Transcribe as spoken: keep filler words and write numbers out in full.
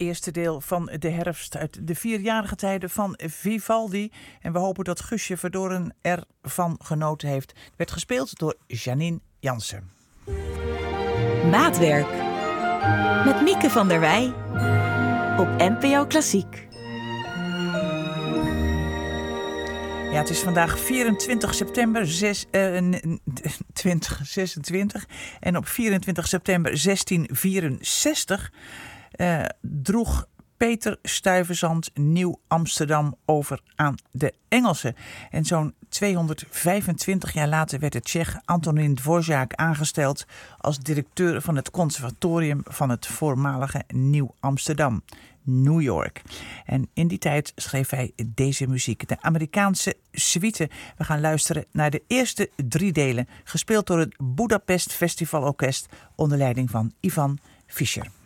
eerste deel van de herfst uit de vierjarige tijden van Vivaldi. En we hopen dat Guusje Verdoren ervan genoten heeft. Het werd gespeeld door Janine Jansen. Maatwerk met Mieke van der Wij op N P O Klassiek. Ja, het is vandaag vierentwintig september zes, uh, twintig zesentwintig en op vierentwintig september zestien vierenzestig uh, droeg Peter Stuyvesant Nieuw Amsterdam over aan de Engelsen. En zo'n tweehonderdvijfentwintig jaar later werd de Tsjech Antonin Dvořák aangesteld als directeur van het conservatorium van het voormalige Nieuw Amsterdam, New York. En in die tijd schreef hij deze muziek, de Amerikaanse suite. We gaan luisteren naar de eerste drie delen, gespeeld door het Budapest Festival Orkest onder leiding van Ivan Fischer.